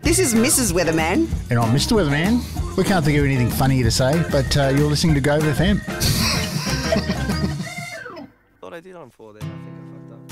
This is Mrs. Weatherman. And I'm Mr. Weatherman. We can't think of anything funnier to say, but you're listening to Grove FM. Thought I did on 4 then, I think.